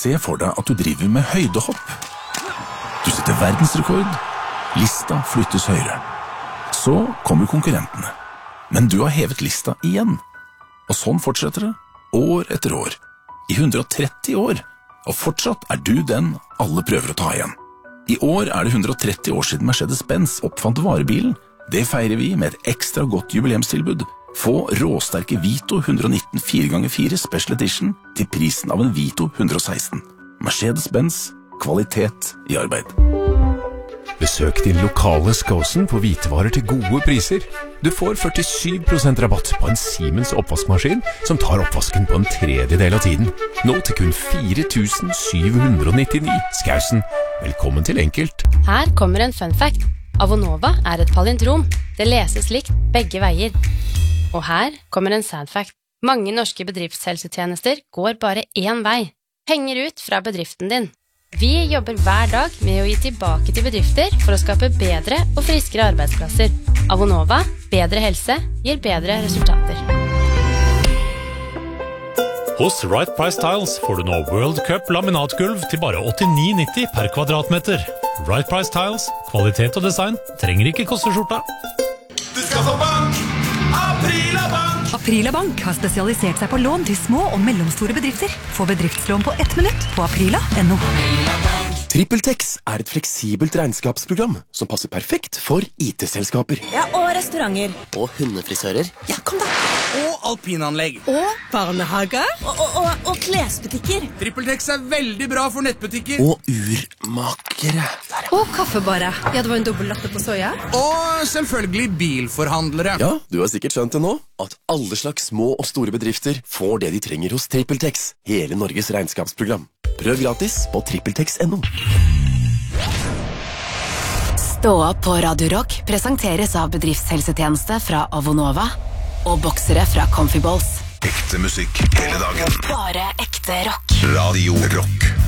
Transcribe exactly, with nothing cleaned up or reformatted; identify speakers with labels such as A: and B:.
A: Se for deg at du driver med høydehopp. Du setter verdensrekord. Lista flyttes høyere. Så kommer konkurrentene. Men du har hevet lista igjen. Og sånn fortsetter det, år etter år. I hundre og tretti år. Og fortsatt er du den alle prøver å ta igjen. I år er det hundre og tretti år siden Mercedes-Benz oppfant varebilen. Det feirer vi med et ekstra godt jubileumstilbud. Få råsterke Vito hundre og nitten fire ganger fire Special Edition til prisen av en Vito hundre og seksten. Mercedes-Benz, kvalitet i arbeid.
B: Besøk din lokale Skåsen på hvitevarer til gode priser. Du får førtisju prosent rabatt på en Siemens oppvaskmaskin som tar oppvasken på en tredjedel av tiden. Nå til kun fire tusen syv hundre og nittini. Skåsen, velkommen til enkelt.
C: Her kommer en fun fact. Avonova er et palindrom. Det leses likt begge veier. Og her kommer en sad fact. Mange norske bedriftshelsetjenester går bare én vei. Penger ut fra bedriften din. Vi jobber hver dag med å gi tilbake til bedrifter for å skape bedre og friskere arbeidsplasser. Avonova, bedre helse, gir bedre resultater.
D: Hos Right Price Tiles får du nå World Cup laminatgulv til bare åttini nitti per kvadratmeter. Right Price Tiles, kvalitet og design, trenger ikke koste skjorta.
E: Du skal få bank! Aprila Bank!
F: Aprila Bank har spesialisert seg på lån til små og mellomstore bedrifter. Få bedriftslån på ett minutt på aprila punktum no.
G: TrippelTex er et fleksibelt regnskapsprogram som passer perfekt for I T-selskaper.
H: Ja, og restauranter.
G: Og hundefrisører.
H: Ja, kom da.
E: Og alpinanlegg.
H: Og barnehager. Og, og, og, og klesbutikker.
E: TrippelTex er veldig bra for nettbutikker.
G: Og urmakere. Der, ja.
H: Og kaffebarer. Ja, det var en dobbelt latte på soja.
E: Og selvfølgelig bilforhandlere.
G: Ja, du har sikkert skjønt det nå, at alle slags små og store bedrifter får det de trenger hos TrippelTex. Hele Norges regnskapsprogram. Prøv gratis på trippeltex punktum no.
I: Stå opp på Radio Rock presenteres av bedriftshelsetjeneste fra Avonova og boksere fra Comfy Balls.
J: Ekte musikk hele dagen.
I: Bare ekte rock.
J: Radio Rock.